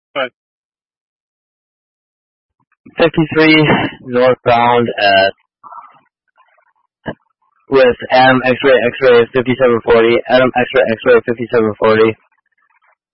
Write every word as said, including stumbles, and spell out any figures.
Right. fifty-three northbound at with Adam X-ray X-ray fifty-seven forty, Adam X-ray X-ray fifty-seven forty.